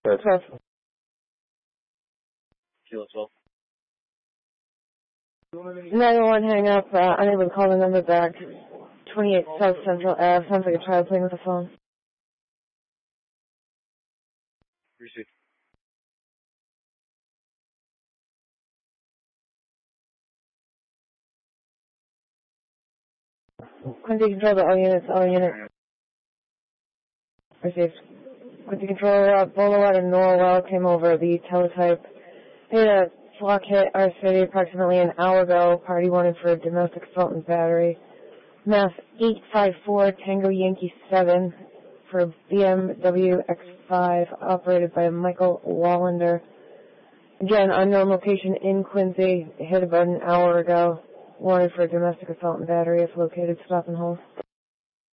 12. Kilo 12. 911 hang up, unable to call the number back. 28 South Central Ave. Sounds like a child playing with the phone. Received. Quincy control to all units, all units. Received. Quincy control, Bolo out of Norwell came over the teletype. Hit a flock hit our city approximately an hour ago. Party wanted for a domestic assault and battery. Mass 854 Tango Yankee 7 for BMW X5 operated by Michael Wallander. Again, unknown location in Quincy. Hit about an hour ago. Wanted for a domestic assault and battery if located. Stop and hold.